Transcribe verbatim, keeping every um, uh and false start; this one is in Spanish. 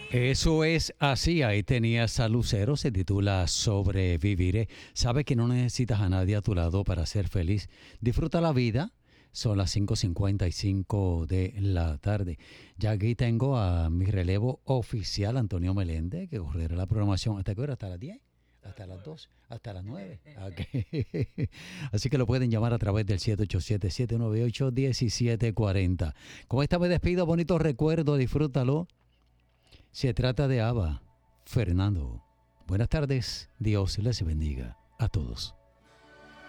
Eso es así, ahí tenías a Lucero, se titula Sobreviviré. Sabes que no necesitas a nadie a tu lado para ser feliz. Disfruta la vida, son las cinco cincuenta y cinco de la tarde. Ya aquí tengo a mi relevo oficial, Antonio Meléndez, que correrá la programación. ¿Hasta qué hora? ¿Hasta las diez? ¿Hasta las dos? ¿Hasta las nueve? Okay. Así que lo pueden llamar a través del siete ocho siete, siete nueve ocho, uno siete cuatro cero. Con esta me despido, bonito recuerdo, disfrútalo. Se trata de Ava, Fernando. Buenas tardes, Dios les bendiga a todos.